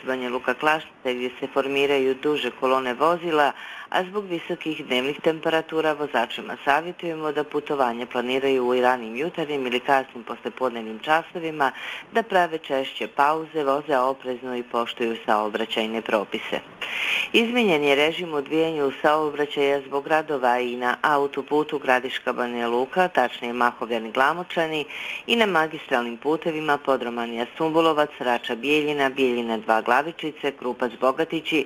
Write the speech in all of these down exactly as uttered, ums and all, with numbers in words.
Banja Luka Klašnice gdje se formiraju duže kolone vozila, a zbog visokih dnevnih temperatura vozačima savjetujemo da putovanje planiraju u ranim jutarnjim ili kasnim poslepodnevnim časovima, da prave češće pauze, voze oprezno i poštuju saobraćajne propise. Izmijenjen je režim odvijanju saobraćaja zbog radova i na autoputu Gradiška Banja Luka, tačnije Mahovljani Glamočani, i na magistralnim putevima Podromanija Sumbulovac, Rača Bijeljina, Bijeljina dva Glavičice, Krupac Bogatići,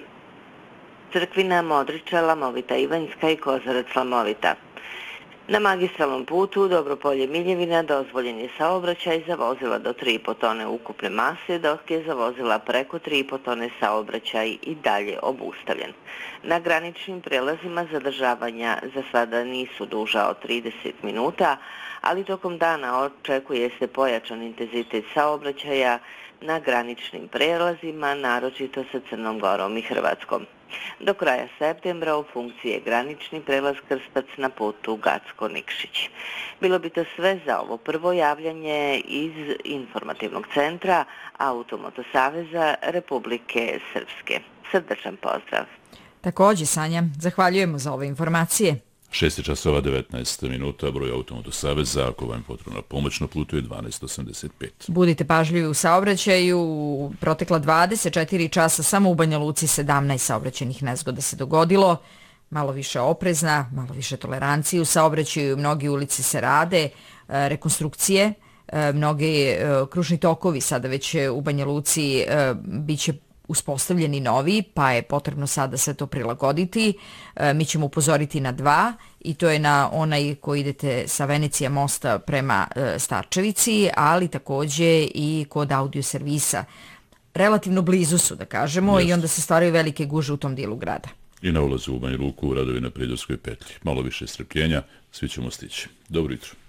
Crkvina, Modriča, Lamovita Ivanjska i Kozarac Lamovita. Na magistralnom putu Dobropolje Miljevina dozvoljen je saobraćaj za vozila do tri i po tone ukupne mase, dok je za vozila preko tri i po tone saobraćaj i dalje obustavljen. Na graničnim prelazima zadržavanja za sada nisu duža od trideset minuta, ali tokom dana očekuje se pojačan intenzitet saobraćaja na graničnim prelazima, naročito sa Crnom Gorom i Hrvatskom. Do kraja septembra u funkciji je granični prelaz Krstac na putu Gacko-Nikšić. Bilo bi to sve za ovo prvo javljanje iz informativnog centra Automoto Saveza Republike Srpske. Srdačan pozdrav. Također, Sanja, zahvaljujemo za ove informacije. šest časova devetnaest minuta, broj Automoto Saveza, ako vam je potrebna pomoć na putu je dvanaest osamdeset pet. Budite pažljivi u saobraćaju, protekla dvadeset četiri časa, samo u Banja Luci sedamnaest saobraćajnih nezgoda se dogodilo, malo više oprezna, malo više tolerancije u saobraćaju, mnogi ulici se rade, rekonstrukcije, mnogi kružni tokovi sada već u Banja Luci biće uspostavljeni novi, pa je potrebno sada sve to prilagoditi. E, mi ćemo upozoriti na dva, i to je na onaj koji idete sa Venecija mosta prema e, Starčevici, ali također i kod audio servisa. Relativno blizu su, da kažemo, yes. I onda se stvaraju velike guže u tom dijelu grada. I na ulazu u Banja Luku radovi na Prijedorskoj petlji. Malo više strpljenja, svi ćemo stići. Dobro jutro.